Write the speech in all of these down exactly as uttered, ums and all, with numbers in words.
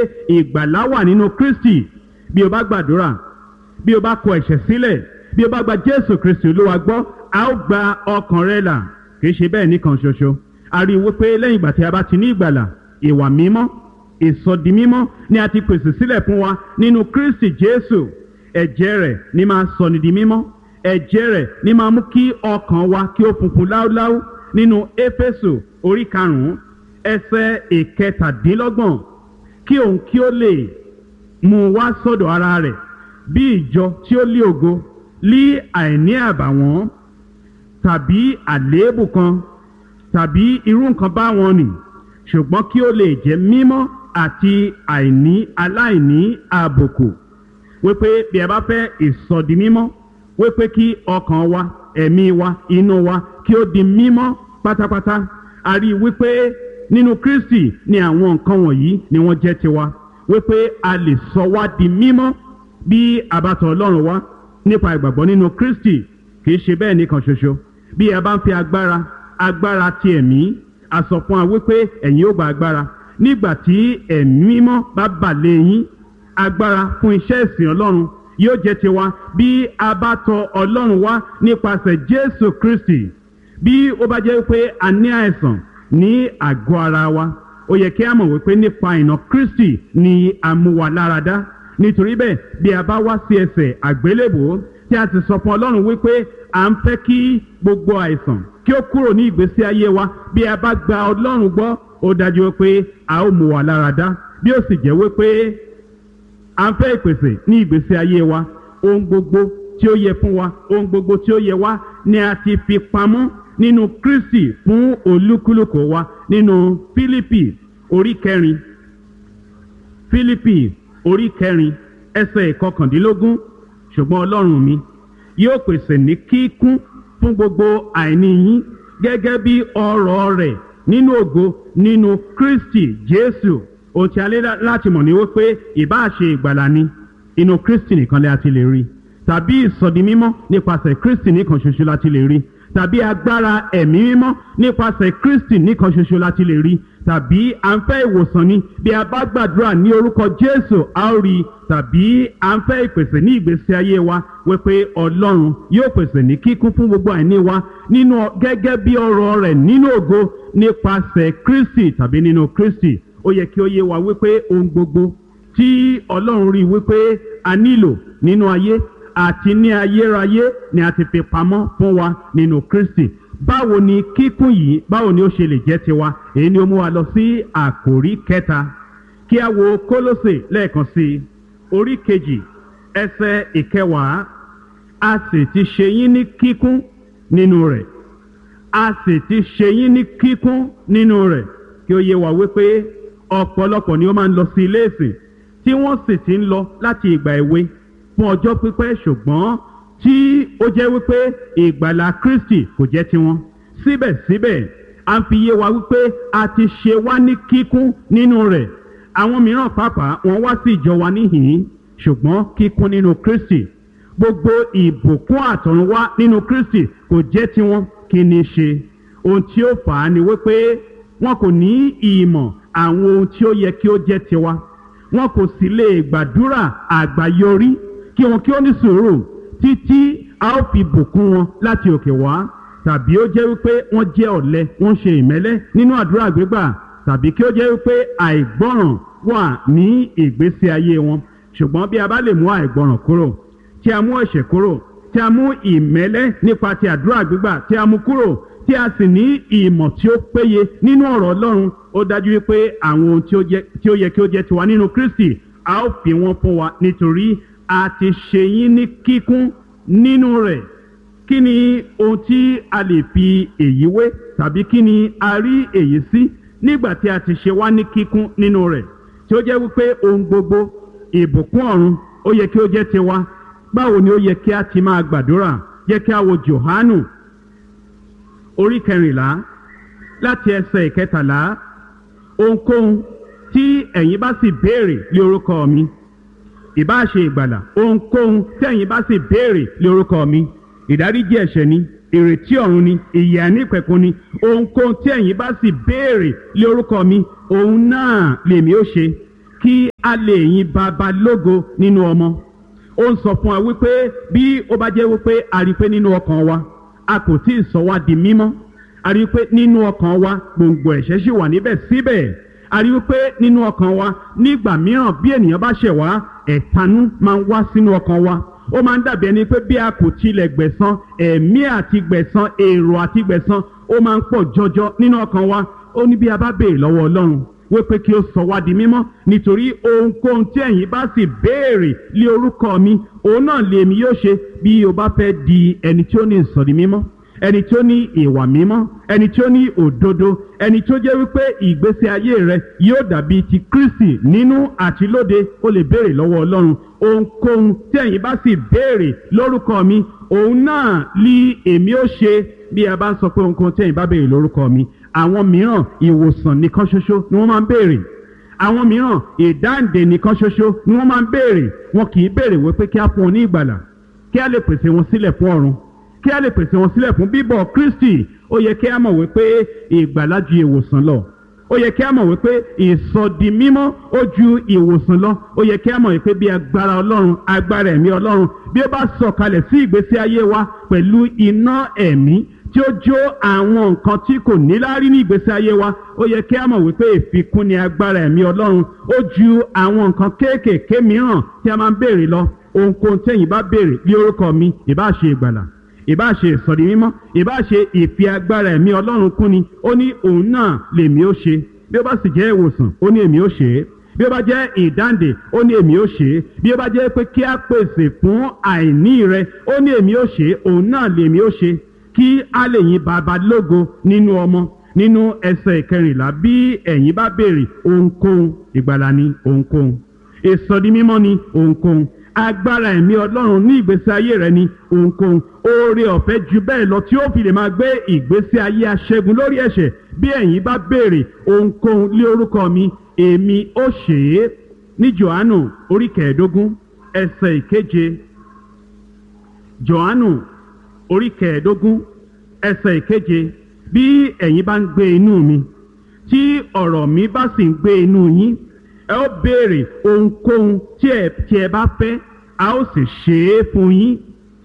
ìgbàlà wà nínú Kristi. Bí o bá gbàdúrà, bí o bá kọ ẹ̀ṣẹ̀ sílẹ̀, bí o bá gba Jésù Kristi Olúwa gbọ́, a ó gba ọkàn rẹ là. Kì í ṣe bẹ́ẹ̀ nìkan ṣoṣo. A rí i wípé lẹ́yìn ìgbà tí a bá ti ní ìgbàlà, ìwà mímọ́, ìsọdi mímọ́ ni a ti pèsè sílẹ̀ fún wa nínú Kristi Jésù. Ẹ̀jẹ̀ rẹ̀ ni máa sọ ni di mímọ́. Ẹ̀jẹ̀ rẹ̀ ni máa mú kí ọkàn wa kí ó funfun láúláú. Nínú Éfésù orí karùn-ún ẹsẹ̀ ìkẹtàdínlọ́gbọ̀n, kí òun kí ó lè mú wá sọ́dọ̀ ara rẹ̀ bí ìjọ tí ó lé ògo, lí àìní àbàwọ́n tàbí àléébù kan tàbí irú nǹkan báwọn nì, ṣùgbọ́n kí ó lè jẹ́ mímọ́ àti àìní aláìní àbùkù. Wípé bí a bá fẹ́ ìsọdi mímọ́, wípé kí ọkàn wa, ẹ̀mí wa, inú wa kí ó di mímọ́ pátápátá. A rí i wípé nínú Kristi ni àwọn nǹkan wọ̀nyí ni wọ́n jẹ́ tiwa. Wípé a lè sọ wá di mímọ́ bí a bá tọ̀ Ọlọ́run wá nípa ìgbàgbọ́ nínú Kristi. Kì í ṣe bẹ́ẹ̀ nìkan ṣoṣo. Bí a bá ń fi agbára agbára ti ẹ̀mí, a sọ fún wa wípé ẹ̀yin ó gba agbára nígbà tí ẹ̀mí mímọ́ bá bà lé yín. Agbára fún iṣẹ́ ìsìn Ọlọ́run yóò jẹ́ tiwa bí a bá tọ̀ Ọlọ́run wá nípasẹ̀ Jésù Kristi. Bí ó bá jẹ́ wípé a ní àìsàn ní àgọ́ ara wa, ó yẹ kí a mọ̀ wípé nípa ìnà Kristi ni a mú wa lára dá. Nítorí bẹ́ẹ̀, bí a bá wá sí ẹsẹ̀ àgbélébùú tí a ti sọ fún Ọlọ́run wípé à ń fẹ́ kí gbogbo àìsàn kí ó kúrò ní ìgbésí ayé wa, bí a bá gba Ọlọ́run gbọ́, ó dájú wípé a ó mú wa lára dá. Bí ó sì jẹ́ wípé à ń fẹ́ ìpèsè ní ìgbésí ayé wa, ohun gbogbo tí ó yẹ fún wa, ohun gbogbo tí ó yẹ wá ni a ti fi pamọ́ nínú Kristi fún olúkúlùkù wa. Nínú Fílípì orí kẹrin, Fílípì orí kẹrin ẹsẹ̀ ìkọkàndínlógún, ṣùgbọ́n Ọlọ́run mi yóò pèsè ní kíkún fún gbogbo àìní yín gẹ́gẹ́ bí ọrọ̀ rẹ̀ nínú ògo nínú Kristi Jésù. Ohun tí a lè láti mọ̀ ní wípé ìbá ṣe ìgbàlà ni, inú Kristi nìkan la ti lè rí, tàbí ìsọdi mímọ́ nípasẹ̀ Kristi nìkan ṣoṣo la ti lè rí, tàbí agbára ẹ̀mí mímọ́ nípasẹ̀ Kristi nìkan ṣoṣo la ti lè rí, tàbí à ń fẹ́ ìwòsàn ni, bí a bá gbàdúrà ní orúkọ Jésù a ó rí, tàbí à ń fẹ́ ìpèsè ní ìgbésí ayé wa, wípé Ọlọ́run yóò pèsè ní kíkún fún gbogbo àìní wa nínú gẹ́gẹ́ bí ọrọ̀ rẹ̀ nínú ògo nípasẹ̀ Kristi tàbí nínú Kristi. Ó yẹ kí ó yé wa wípé ohun gbogbo tí Ọlọ́run rí wípé a nílò nínú ayé àti ní ayérayé ni a ti fi pamọ́ fún wa nínú Kristi. Báwo ni kíkún yìí, báwo ni ó ṣe lè jẹ́ tiwa? Èyí ni ó mú wa lọ sí àkòrí kẹta. Kí a wo Kólósè lẹ́ẹ̀kan sí i, orí kejì ẹsẹ̀ ìkẹwàá. A sì ti ṣe yín ní kíkún nínú rẹ̀. A sì ti ṣe yín ní kíkún nínú rẹ̀. Kí ó yé wa wípé ọ̀pọ̀lọpọ̀ ni ó máa ń lọ sí ilé ìsìn tí wọ́n sì ti ń lọ láti ìgbà èwe fún ọjọ́ pípẹ́, ṣùgbọ́n tí ó jẹ́ wípé ìgbàlà Kristi kò jẹ́ tiwọn. Síbẹ̀síbẹ̀ a ń fi yé wa wípé a ti ṣe wá ní kíkún nínú rẹ̀. Àwọn mìíràn pàápàá wọ́n wá sí ìjọ wa níhìn-ín, ṣùgbọ́n kíkún nínú Kristi, gbogbo ìbùkún àtọ̀runwá nínú Kristi kò jẹ́ tiwọn. Kí ni ṣe? Ohun tí ó fà á ni wípé wọn kò ní ìmọ̀ àwọn ohun tí ó yẹ kí ó jẹ́ tiwa. Wọn kò sì lè gbàdúrà àgbáyọrí kí wọn kí ó ní sùúrù títí a ó fi bùkún wọn láti òkè wá. Tàbí ó jẹ́ wípé wọ́n jẹ́ ọ̀lẹ, wọ́n ṣe ìmẹ́lẹ́ nínú àdúrà gbígbà, tàbí kí ó jẹ́ wípé àìgbọ́ràn wà ní ìgbésí ayé wọn. Ṣùgbọ́n bí a bá lè mú àìgbọ́ràn kúrò, tí a mú ẹ̀ṣẹ̀ kúrò, tí a mú ìmẹ́lẹ́ nípa ti àdúrà gbígbà tí a mú kúrò, tí a sì ní ìmọ̀ tí ó péye nínú ọ̀rọ̀ Ọlọ́run, ó dájú wípé àwọn ohun tí ó yẹ kí ó jẹ́ tiwa nínú Kristi a ó fi wọ́n fún wa, nítorí a ti ṣe yín ní kíkún nínú rẹ̀. Kí ni ohun tí a lè fi èyí wé, tàbí kí ni a rí èyí sí nígbà tí a ti ṣe wá ní kíkún nínú rẹ̀, tí ó jẹ́ wípé ohun gbogbo ìbùkún ọ̀run ó yẹ kí ó jẹ́ tiwa? Báwo ni ó yẹ kí a ti máa gbàdúrà? Jẹ́ kí a wo Jòhánù orí kẹrìnlá láti ẹsẹ̀ ìkẹtàlá. Ohunkóhun tí ẹ̀yin bá sì béèrè lé orúkọ mi, ìbá ṣe ìgbàlà, ohunkóhun tí ẹ̀yin bá sì béèrè lé orúkọ mi, ìdáríjì ẹ̀ṣẹ̀ ni, ìrètí ọ̀run ni, ìyè àìnípẹ̀kun ni, ohunkóhun tí ẹ̀yin bá sì béèrè lé orúkọ mi, òun náà lèmi ó ṣe, kí a lè yin baba lógo nínú ọmọ. Ó ń sọ fún wa wípé bí ó bá jẹ́ wípé a rí pé nínú ọkàn wa a kò tí ì sọ wá di mímọ́, a rí pé nínú ọkàn wa gbòǹgbò ẹ̀ṣẹ̀ ṣì wà níbẹ̀ síbẹ̀, a rí wípé nínú ọkàn wa nígbà mìíràn bí ènìyàn bá ṣẹ̀ wá ẹ̀tanú máa ń wá sínú ọkàn wa. Ó máa ń dàbí ẹni pé bí a kò tilẹ̀ gbẹ̀san, ẹ̀mí àti gbẹ̀san, èrò àti gbẹ̀san ó máa ń pọ̀ jọjọ nínú ọkàn wa. Ó ní bí a bá béèrè lọ́wọ́ Ọlọ́run wípé kí ó sọ wá di mímọ́, nítorí ohunkóhun tí ẹ̀yin bá sì béèrè lé orúkọ mi òun náà lèmi yóò ṣe. Bí o bá fẹ́ di ẹni tí ó ní ìsọ̀rí mímọ́, ẹni tí ó ní ìwà mímọ́, ẹni tí ó ní òdodo, ẹni tí ó jẹ́ wípé ìgbésí ayé rẹ yóò dàbí ti Kristi nínú àti lóde, ó lè béèrè lọ́wọ́ Ọlọ́run. Ohunkóhun tí ẹ̀yin bá sì béèrè lórúkọ mi òun náà lí èmi ó ṣe. Bí a bá ń sọ pé ohunkóhun tí ẹ̀yin bá béèrè lórúkọ mi, àwọn mìíràn ìwòsàn nìkan ṣoṣo ni wọ́n máa ń béèrè, àwọn mìíràn ìdáǹdè nìkan ṣoṣo ni wọ́n máa ń béèrè. Wọn kì í béèrè wípé kí á fún wọn ní ìgbàlà, kí á lè pèsè wọn sílẹ̀ fún ọ̀run, kí á lè pèsè wọn sílẹ̀ fún bíbọ̀ Kristi. Ó yẹ kí á mọ̀ wípé ìgbàlà ju ìwòsàn lọ. Ó yẹ kí á mọ̀ wípé ìsọdi mímọ́ ó ju ìwòsàn lọ. Ó yẹ kí á mọ̀ wípé bí agbára Ọlọ́run, agbára ẹ̀mí Ọlọ́run bí ó bá sọ̀kalẹ̀ sí ìgbésí ayé wa pẹ̀lú iná ẹ̀mí tí ó jó àwọn nǹkan tí kò níláárí ní ìgbésí ayé wa, ó yẹ kí á mọ̀ wípé ìfikún ni agbára ẹ̀mí Ọlọ́run. Ó ju àwọn nǹkan kéékèèké mìíràn tí a máa ń béèrè lọ. Ohunkóhun tẹ́yin bá béèrè ní orúkọ mi, ìbá ṣe ìgbàlà, ìbá ṣe ìsọ̀rí mímọ́, ìbá ṣe ìfi agbára ẹ̀mí Ọlọ́run kún ni, ó ní òun náà lèmi ó ṣe. Bí ó bá sì jẹ́ ìwòsàn, ó ní èmi ó ṣe é. Bí ó bá jẹ́ ìdáǹdè, ó ní èmi ó ṣe é. Bí ó bá jẹ́ pé kí á pèsè fún àìní rẹ, ó ní èmi ó ṣe é. Òun náà lèmi ó ṣe. Kí á lè yin baba lógo nínú ọmọ. Nínú ẹsẹ̀ ìkẹrìnlá, bí ẹ̀yin bá béèrè ohunkóhun, ìgbàlà ni ohunkóhun, ìsọdi mímọ́ ni ohunkóhun, agbára ẹ̀mí Ọlọ́run ní ìgbésí ayé rẹ ni ohunkóhun, oore ọ̀fẹ́ ju bẹ́ẹ̀ lọ tí ó fi lè máa gbé ìgbésí ayé aṣẹ́gun lórí ẹ̀ṣẹ̀. Bí ẹ̀yin bá béèrè ohunkóhun lé orúkọ mi, èmi ó ṣe é. Ní Jòhánù orí kẹẹ̀ẹ́dógún ẹsẹ̀ ìkeje, Jòhánù orí kẹẹ̀ẹ́dógún ẹsẹ̀ ìkeje, bí ẹ̀yin bá ń gbé inú mi tí ọ̀rọ̀ mi bá sì ń gbé inú yín, ẹ ó béèrè ohunkóhun tí ẹ tí ẹ bá fẹ́, a ó sì ṣe é fún yín.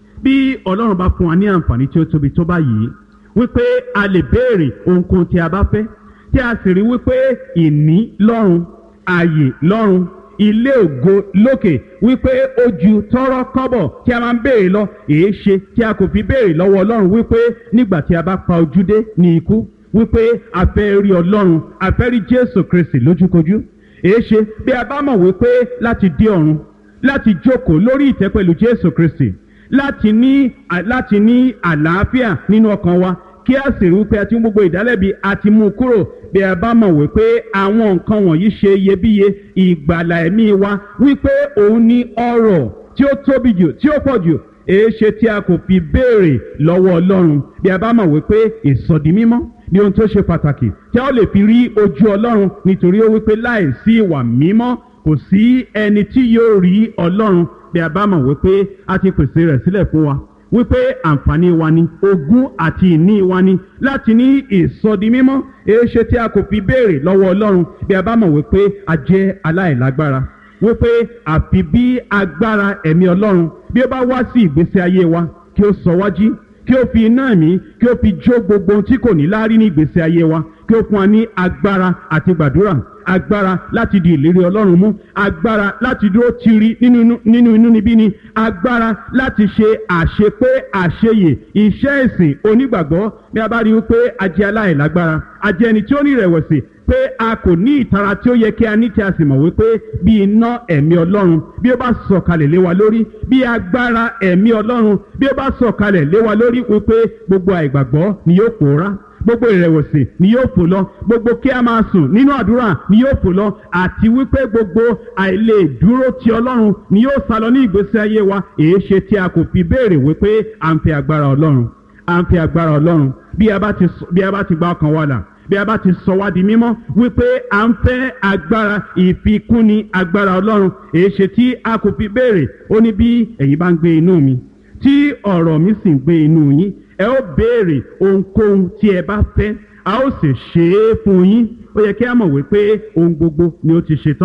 Bí Ọlọ́run bá fún wa ní àǹfààní tí ó tóbi tó báyìí wípé a lè béèrè ohunkóhun tí a bá fẹ́, tí a sì rí wípé ìní lọ́run, ààyè lọ́run, ilé ògo lókè wípé ó ju tọ́rọ́ kọ́bọ̀ tí a máa ń béèrè lọ, èé ṣe tí a kò fi béèrè lọ́wọ́ Ọlọ́run wípé nígbà tí a bá pa ojú dé ní ikú wípé a fẹ́ rí Ọlọ́run, a fẹ́ rí Jésù Kristi lójúkojú. Èé ṣe bí a bá mọ̀ wípé láti dé ọ̀run, láti jókòó lórí ìtẹ́ pẹ̀lú Jésù Kristi, láti ní láti ní àlàáfíà nínú ọkàn wa, kí a sì rí wípé a ti mú gbogbo ìdálẹ́bi àti mú kúrò. Bí a bá mọ̀ wípé àwọn nǹkan wọ̀nyí ṣe iyebíye, ìgbàlà ẹ̀mí wa wípé òun ní ọrọ̀ tí ó tóbi jù, tí ó pọ̀ jù, èé ṣe tí a kò fi béèrè lọ́wọ́ Ọlọ́run. Bí a bá mọ̀ wípé ìsọdi mímọ́ ní ohun tó ṣe pàtàkì tí a ó lè fi rí ojú Ọlọ́run, nítorí ó wípé láìsí ìwà mímọ́ kò sí ẹni tí yóò rí Ọlọ́run. Bí a bá mọ̀ wípé a ti pèsè rẹ̀ sílẹ̀ fún wa, wípé àǹfààní wa ni, ogún àti ìní wa ni láti ní ìsọdi mímọ́, èé ṣe tí a kò fi béèrè lọ́wọ́ Ọlọ́run. Bí a bá mọ̀ wípé a jẹ́ aláìlágbára, wípé àfi bí agbára ẹ̀mí Ọlọ́run bí ó bá wá sí ìgbésí ayé wa kí ó sọ wá jí, kí ó fi iná ẹ̀mí kí ó fi jó gbogbo ohun tí kò ní láárí ní ìgbésí ayé wa, kí ó fún wa ní agbára àti gbàdúrà, agbára láti di ìlérí Ọlọ́run mú, agbára láti dúró tiri nínú nínú inúnibíni, agbára láti ṣe àṣepé àṣeyè iṣẹ́ ìsìn onígbàgbọ́. Bí a bá rí wípé a jẹ́ aláìlágbára, a jẹ́ ẹni tí ó ní ìrẹ̀wẹ̀sì, pé a kò ní ìtara tí ó yẹ kí a ní, tí a sì mọ̀ wípé bí iná ẹ̀mí Ọlọ́run bí ó bá sọ̀kalẹ̀ lé wa lórí, bí agbára ẹ̀mí Ọlọ́run bí ó bá sọ̀kalẹ̀ lé wa lórí, wípé gbogbo àìgbàgbọ́ ni yóò pòórá, gbogbo ìrẹ̀wẹ̀sì ni yóò fò lọ, gbogbo kí a máa sùn nínú àdúrà ni yóò fò lọ, àti wípé gbogbo àìlè dúró ti Ọlọ́run ni yóò sálọ ní ìgbésí ayé wa. Èé ṣe tí a kò fi béèrè wípé à ń fi agbára Ọlọ́run, à ń fi agbára Ọlọ́run. Bí a bá ti bí a bá ti gba ọkàn wa là, bí a bá ti sọ wá di mímọ́, wípé à ń fẹ́ agbára ìfikúnni agbára Ọlọ́run. Èé ṣe tí a kò fi béèrè. Ó ní bí ẹ̀yin bá ń gbé inú mi tí ọ̀rọ̀ mi sì ń gbé inú yín, ẹ ó béèrè ohunkóhun tí ẹ bá fẹ́, a ó sì ṣe é fún yín. Ó yẹ kí a mọ̀ wípé ohun gbogbo ni ó ti ṣe tán,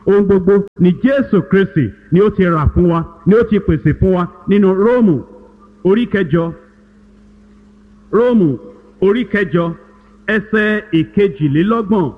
ohun gbogbo ni Jésù Kristi ni ó ti rà fún wa, ni ó ti pèsè fún wa nínú Róòmù orí kẹjọ Róòmù orí kẹjọ ẹsẹ̀ ìkejìlélọ́gbọ̀n.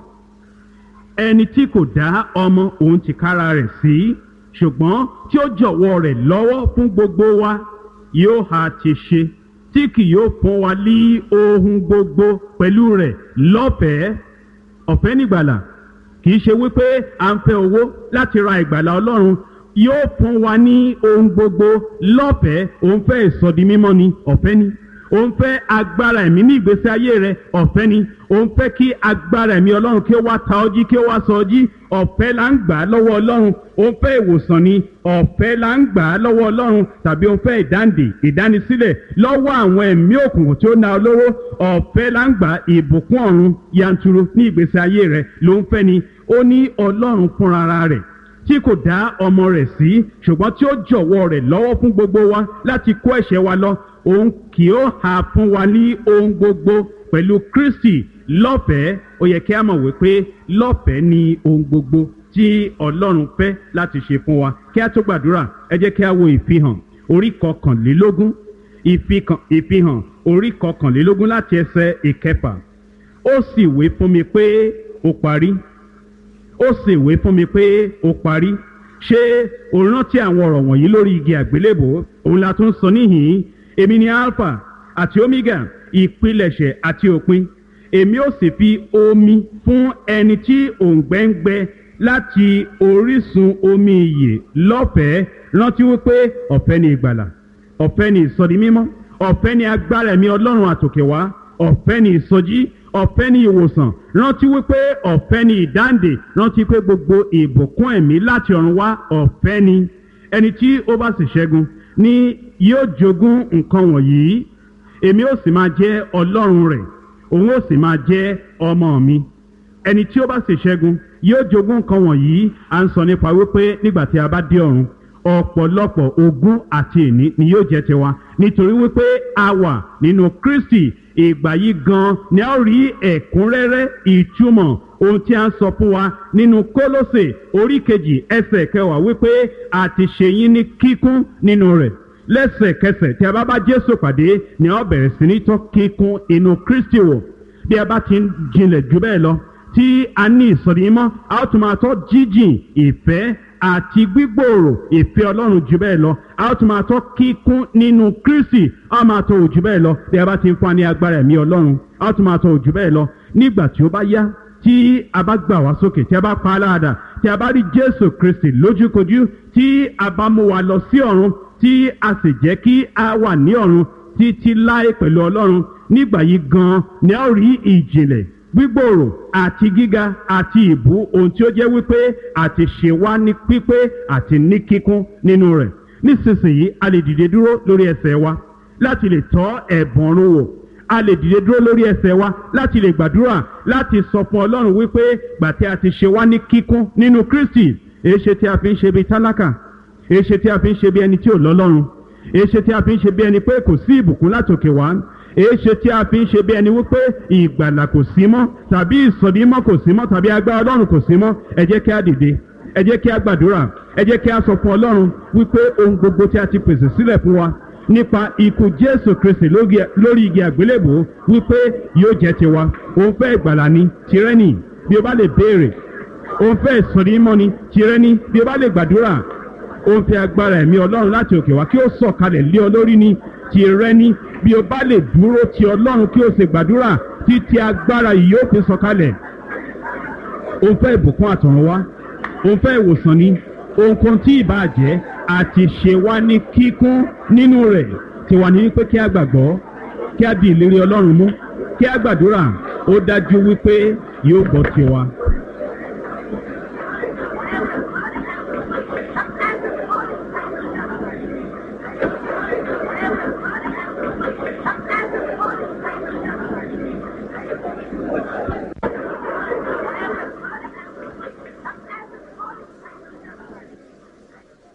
Ẹni tí kò dá ọmọ òun tìkára rẹ̀ sí, ṣùgbọ́n tí ó jọ̀wọ́ rẹ̀ lọ́wọ́ fún gbogbo wa, yóò ha ti ṣe tí kì yóò fún wa ní ohun gbogbo pẹ̀lú rẹ̀ lọ́fẹ̀ẹ́? Ọ̀fẹ́ nígbàlà, kìí ṣe wípé à ń fẹ́ owó láti ra ìgbàlà Ọlọ́run. Yóò fún wa ní ohun gbogbo lọ́fẹ̀ẹ́. Òun fẹ́ ìsọdi mímọ́ ni, ọ̀fẹ́ ni. Òun fẹ́ agbára ẹ̀mí ní ìgbésí ayé rẹ̀, ọ̀fẹ́ ni. Òun fẹ́ kí agbára ẹ̀mí Ọlọ́run kí ó wá ta ọ́ jí, kí ó wá sọ ọ́ jí, ọ̀fẹ́ là ń gbà á lọ́wọ́ Ọlọ́run. Òun fẹ́ ìwòsàn ni, ọ̀fẹ́ là ń gbà á lọ́wọ́ Ọlọ́run. Tàbí òun fẹ́ ìdáǹdè, ìdánisílẹ̀ lọ́wọ́ àwọn ẹ̀mí òkùnkùn tí ó ná ọ lówó, ọ̀fẹ́ là ń gbà ìbùkún ọ̀run yanturu ní ìgbésí ayé rẹ̀ ló ń fẹ́ ni. Ó ní Ọlọ́run fúnra rẹ̀ tí kò dá ọmọ rẹ̀ sí, ṣùgbọ́n tí ó jọ̀wọ́ rẹ̀ lọ́wọ́ fún gbogbo wa láti kó ẹ̀ṣẹ̀ wa lọ. Òun kì ó ha fún wa ní ohun gbogbo pẹ̀lú Kristi lọ́fẹ̀ẹ́? Ó yẹ kí a mọ̀ wípé lọ́fẹ̀ẹ́ ni ohun gbogbo tí Ọlọ́run fẹ́ láti ṣe fún wa. Kí a tó gbàdúrà, ẹ jẹ́ kí a wo ìfihàn orí kọkànlélógún. Ìfihàn orí kọkànlélógún láti ẹsẹ̀ ìkẹfà. Ó sì wí fún mi pé ó parí. Ó sì wí fún mi pé ó parí. Ṣé o rántí àwọn ọ̀rọ̀ wọ̀nyí lórí igi àgbélébò? Òun la tún sọ níhìn-ín. Èmi ni Alpha àti Omega, ìpilẹ̀ṣẹ̀ àti òpin. Èmi ó sì fi omi fún ẹni tí òǹgbẹ ń gbẹ láti orísun omi ìyè lọ́fẹ̀ẹ́. Rántí wípé ọ̀fẹ́ ni ìgbàlà, ọ̀fẹ́ ni ìsọdi mímọ́, ọ̀fẹ́ ni agbára ẹ̀mí Ọlọ́run àtòkè wá, ọ̀fẹ́ ni ìsọjí, ọ̀fẹ́ ni ìwòsàn. Rántí wípé ọ̀fẹ́ ni ìdáǹdè. Rántí pé gbogbo ìbùkún ẹ̀mí láti ọ̀run wá ọ̀fẹ́ ni. Ẹni tí ó bá sì ṣẹ́gun ni yóò jogún nǹkan wọ̀nyí. Èmi ó sì máa jẹ́ Ọlọ́run rẹ̀, òun ó sì máa jẹ́ ọmọ mi. Ẹni tí ó bá sì ṣẹ́gun yóò jogún nǹkan wọ̀nyí. À ń sọ nípa wípé nígbà tí a bá dé ọ̀run, ọ̀pọ̀lọpọ̀ ogún àti ìní ni yóò jẹ́ tiwa, nítorí wípé a wà nínú Kristi. Ìgbà yìí gan ni a ó rí ẹ̀kúnrẹ́rẹ́ ìtumọ̀ ohun tí a ń sọ fún wa nínú Kólósè orí kejì ẹsẹ̀ kẹwàá wípé a ti ṣe yín ní kíkún nínú rẹ̀. Lẹ́sẹ̀kẹsẹ̀ tí a bá bá Jésù pàdé ni a ó bẹ̀rẹ̀ sí ní tọ́ kíkún inú Kristi wò. Bí a bá ti ń jinlẹ̀ jù bẹ́ẹ̀ lọ, tí a ní ìsọ̀rí mọ́, a ó tún máa tọ́ jíjìn ìfẹ́ àti gbígbòòrò ìfẹ́ Ọlọ́run jù bẹ́ẹ̀ lọ. A ó tún máa tọ́ kíkún nínú Kristi, a ó máa tọ́ òjù bẹ́ẹ̀ lọ. Bí a bá ti ń fún wa ní agbára ẹ̀mí Ọlọ́run, a ó tún máa tọ́ òjù bẹ́ẹ̀ lọ. Nígbà tí ó bá yá, tí a bá gbà wá sókè, tí a bá pa á láàdà, tí a bá rí Jésù Kristi lójúkojú, tí a bá mú wa lọ sí ọ̀run, tí a sì jẹ́ kí a wà ní ọ̀run títí láé pẹ̀lú Ọlọ́run, nígbà yìí gan ni a ó rí ìjìnlẹ̀, gbígbòòrò àti gíga àti ìbú ohun tí ó jẹ́ wípé àti ṣe wá ní pípé àti ní kíkún nínú rẹ̀. Nísinsìnyí a lè dìde dúró lórí ẹsẹ̀ wa láti lè tọ́ ẹ̀bùn ọ̀run wò. A lè dìde dúró lórí ẹsẹ̀ wa láti lè gbàdúrà, láti sọ fún Ọlọ́run wípé gbàtí a ti ṣe wá ní kíkún nínú Kristi. Èéṣe tí a fi ń ṣe bí tálákà? Èéṣe tí a fi ń ṣe bí ẹni tí ò lọ́lọ́run? Èéṣe tí a fi ń ṣe bí ẹni pé kò sí ìbùkún látòkè wá? Èéṣe tí a fi ń ṣe bí ẹni wípé ìgbàlà kò sí mọ́, tàbí ìsọ̀dí mọ́ kò sí mọ́, tàbí agbára Ọlọ́run kò sí mọ́? Ẹ jẹ́ kí a dìde, ẹ jẹ́ kí a gbàdúrà, ẹ jẹ́ kí a sọ fún Ọlọ́run wípé ohun gbogbo tí a ti pèsè sílẹ̀ fún wa nípa ikú Jésù Kristi lórí igi àgbélébùú wípé yóò jẹ́ tiwa. Òun fẹ́ ìgbàlà ni, tirẹ̀ ni, bí o bá lè béèrè. Òun fẹ́ ìsọ̀dí mọ́ ni, tirẹ̀ ni, bí o bá lè gbàdúrà. Òun fẹ́ agbára ẹ̀mí Ọlọ́run láti òkè wá kí ó sọ̀kalẹ̀ lé ọ lórí ni, tirẹ̀ ni, bí o bá lè dúró ti Ọlọ́run kí o sì gbàdúrà títí agbára yìí yóò fi sọ̀kalẹ̀. Òun fẹ́ ìbùkún àtọ̀run wá, òun fẹ́ ìwòsàn ni, ohunkóhun tí ìbá jẹ́ àti ṣe wá ní kíkún nínú rẹ̀. Tiwa ní wípé kí a gbàgbọ́, kí a di ìlérí Ọlọ́run mú, kí a gbàdúrà, ó dájú wípé yóò gbọ́ tiwa.